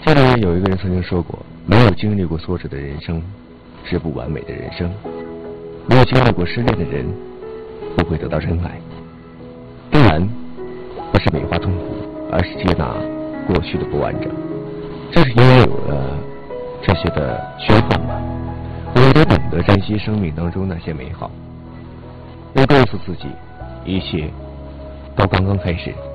记得有一个人曾经说过，没有经历过挫折的人生是不完美的人生，没有经历过失恋的人不会得到真爱。当然不是美化痛苦，而是接纳过去的不完整。正是因为有了这些的宣判吧，我们都懂得珍惜生命当中那些美好，也告诉自己一切都刚刚开始。